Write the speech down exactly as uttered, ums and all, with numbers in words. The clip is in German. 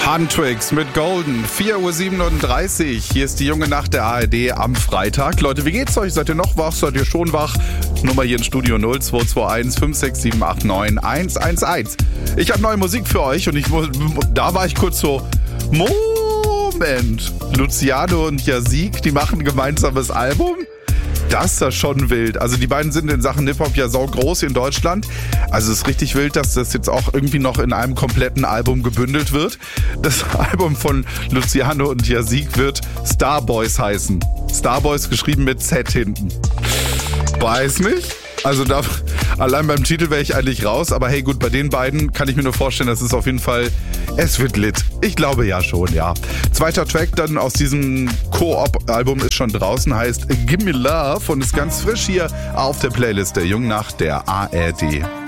Huntrix mit Golden, vier Uhr siebenunddreißig. Hier ist die junge Nacht der A R D am Freitag. Leute, wie geht's euch? Seid ihr noch wach? Seid ihr schon wach? Nummer hier im Studio null zwei zwei eins fünf sechs sieben acht neun eins eins eins. Ich habe neue Musik für euch und ich da war ich kurz so, Moment, Luciano und Yazig, die machen ein gemeinsames Album? Das ist ja schon wild. Also die beiden sind in Sachen Hip-Hop ja saugroß in Deutschland. Also es ist richtig wild, dass das jetzt auch irgendwie noch in einem kompletten Album gebündelt wird. Das Album von Luciano und Yazig wird Starboys heißen. Starboys geschrieben mit Z hinten. Weiß nicht. Also da, allein beim Titel wäre ich eigentlich raus. Aber hey gut, bei den beiden kann ich mir nur vorstellen, das ist auf jeden Fall, es wird lit. Ich glaube ja schon, ja. Zweiter Track dann aus diesem Co-op-Album ist schon draußen, heißt Gimme Love und ist ganz frisch hier auf der Playlist der Jungen Nacht der A R D.